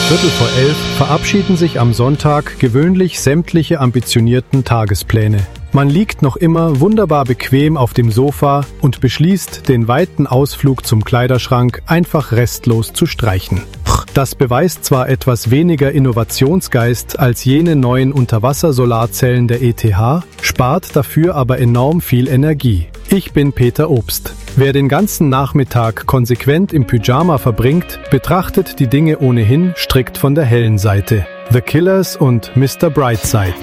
11:15 verabschieden sich am Sonntag gewöhnlich sämtliche ambitionierten Tagespläne. Man liegt noch immer wunderbar bequem auf dem Sofa und beschließt, den weiten Ausflug zum Kleiderschrank einfach restlos zu streichen. Das beweist zwar etwas weniger Innovationsgeist als jene neuen Unterwasser-Solarzellen der ETH, spart dafür aber enorm viel Energie. Ich bin Peter Obst. Wer den ganzen Nachmittag konsequent im Pyjama verbringt, betrachtet die Dinge ohnehin strikt von der hellen Seite. The Killers und Mr. Brightside.